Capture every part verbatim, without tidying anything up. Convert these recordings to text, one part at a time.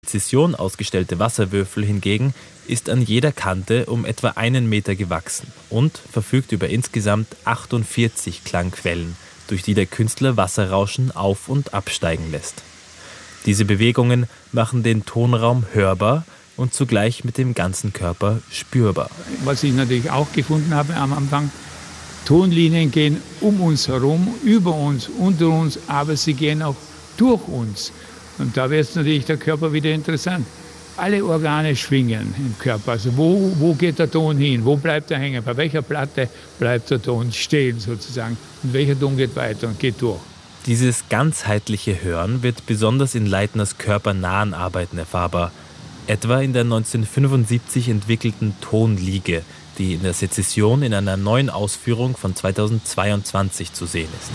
Präzision ausgestellte Wasserwürfel hingegen ist an jeder Kante um etwa einen Meter gewachsen und verfügt über insgesamt achtundvierzig Klangquellen, durch die der Künstler Wasserrauschen auf- und absteigen lässt. Diese Bewegungen machen den Tonraum hörbar und zugleich mit dem ganzen Körper spürbar. Was ich natürlich auch gefunden habe am Anfang, Tonlinien gehen um uns herum, über uns, unter uns, aber sie gehen auch durch uns. Und da wird natürlich der Körper wieder interessant. Alle Organe schwingen im Körper. Also wo, wo geht der Ton hin? Wo bleibt er hängen? Bei welcher Platte bleibt der Ton stehen sozusagen? Und welcher Ton geht weiter und geht durch? Dieses ganzheitliche Hören wird besonders in Leitners körpernahen Arbeiten erfahrbar. Etwa in der neunzehnhundertfünfundsiebzig entwickelten Tonliege, die in der Sezession in einer neuen Ausführung von zweitausendzweiundzwanzig zu sehen ist.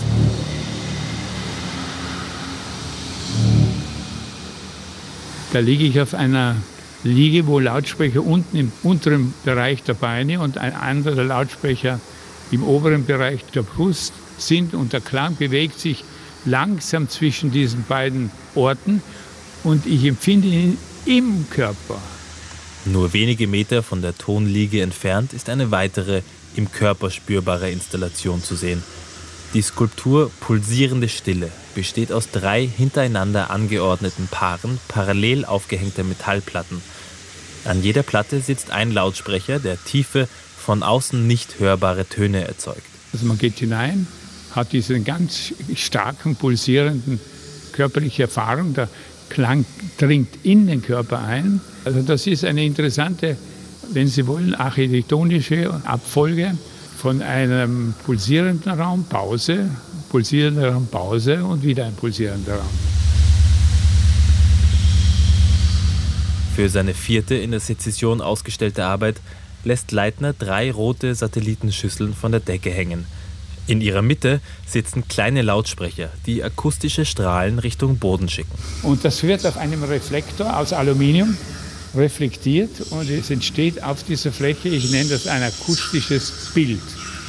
Da liege ich auf einer Liege, wo Lautsprecher unten im unteren Bereich der Beine und ein anderer Lautsprecher im oberen Bereich der Brust sind. Und der Klang bewegt sich langsam zwischen diesen beiden Orten und ich empfinde ihn im Körper. Nur wenige Meter von der Tonliege entfernt ist eine weitere, im Körper spürbare Installation zu sehen. Die Skulptur Pulsierende Stille besteht aus drei hintereinander angeordneten Paaren parallel aufgehängter Metallplatten. An jeder Platte sitzt ein Lautsprecher, der tiefe, von außen nicht hörbare Töne erzeugt. Also man geht hinein, hat diese ganz starken, pulsierenden körperliche Erfahrung. Der Klang dringt in den Körper ein. Also das ist eine interessante, wenn Sie wollen, architektonische Abfolge von einem pulsierenden Raum, Pause, pulsierender Raum, Pause und wieder ein pulsierender Raum. Für seine vierte in der Sezession ausgestellte Arbeit lässt Leitner drei rote Satellitenschüsseln von der Decke hängen. In ihrer Mitte sitzen kleine Lautsprecher, die akustische Strahlen Richtung Boden schicken. Und das wird auf einem Reflektor aus Aluminium reflektiert und es entsteht auf dieser Fläche, ich nenne das ein akustisches Bild.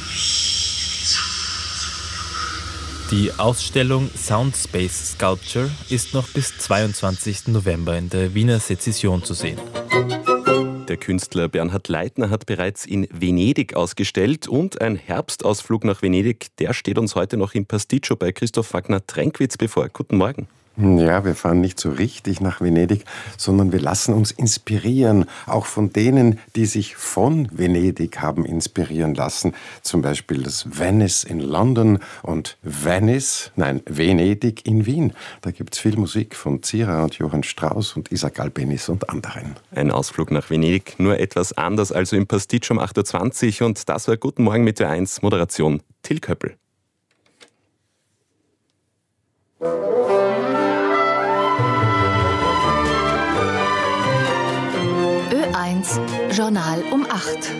Die Ausstellung Soundspace Sculpture ist noch bis zweiundzwanzigsten November in der Wiener Sezession zu sehen. Der Künstler Bernhard Leitner hat bereits in Venedig ausgestellt und ein Herbstausflug nach Venedig, der steht uns heute noch im Pasticcio bei Christoph Wagner-Trenkwitz bevor. Guten Morgen. Ja, wir fahren nicht so richtig nach Venedig, sondern wir lassen uns inspirieren, auch von denen, die sich von Venedig haben inspirieren lassen. Zum Beispiel das Venice in London und Venice, nein, Venedig in Wien. Da gibt's viel Musik von Zira und Johann Strauss und Isaac Albéniz und anderen. Ein Ausflug nach Venedig, nur etwas anders, also im Pasticcio um acht Uhr zwanzig und das war Guten Morgen mit Ö eins, Moderation Till Köppel. Ö eins Journal um acht.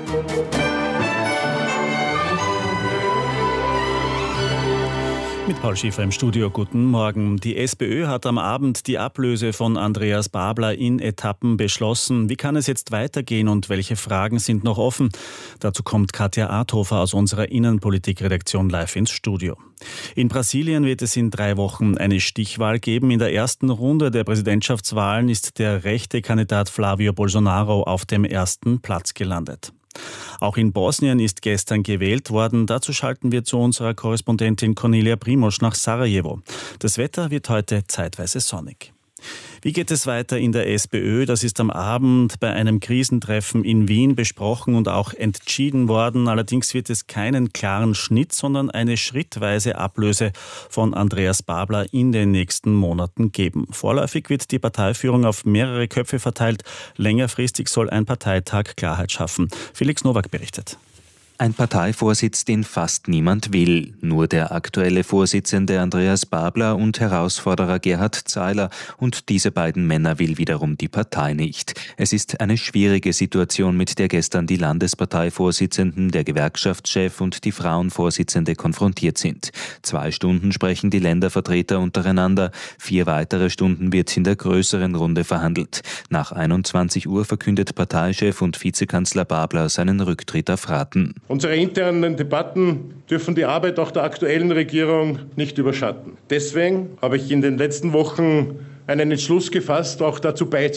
Mit Paul Schäfer im Studio, guten Morgen. Die SPÖ hat am Abend die Ablöse von Andreas Babler in Etappen beschlossen. Wie kann es jetzt weitergehen und welche Fragen sind noch offen? Dazu kommt Katja Arthofer aus unserer Innenpolitikredaktion live ins Studio. In Brasilien wird es in drei Wochen eine Stichwahl geben. In der ersten Runde der Präsidentschaftswahlen ist der rechte Kandidat Flavio Bolsonaro auf dem ersten Platz gelandet. Auch in Bosnien ist gestern gewählt worden. Dazu schalten wir zu unserer Korrespondentin Cornelia Primož nach Sarajevo. Das Wetter wird heute zeitweise sonnig. Wie geht es weiter in der SPÖ? Das ist am Abend bei einem Krisentreffen in Wien besprochen und auch entschieden worden. Allerdings wird es keinen klaren Schnitt, sondern eine schrittweise Ablöse von Andreas Babler in den nächsten Monaten geben. Vorläufig wird die Parteiführung auf mehrere Köpfe verteilt. Längerfristig soll ein Parteitag Klarheit schaffen. Felix Nowak berichtet. Ein Parteivorsitz, den fast niemand will. Nur der aktuelle Vorsitzende Andreas Babler und Herausforderer Gerhard Zeiler. Und diese beiden Männer will wiederum die Partei nicht. Es ist eine schwierige Situation, mit der gestern die Landesparteivorsitzenden, der Gewerkschaftschef und die Frauenvorsitzende konfrontiert sind. Zwei Stunden sprechen die Ländervertreter untereinander. Vier weitere Stunden wird in der größeren Runde verhandelt. Nach einundzwanzig Uhr verkündet Parteichef und Vizekanzler Babler seinen Rücktritt auf Raten. Unsere internen Debatten dürfen die Arbeit auch der aktuellen Regierung nicht überschatten. Deswegen habe ich in den letzten Wochen einen Entschluss gefasst, auch dazu beizutragen,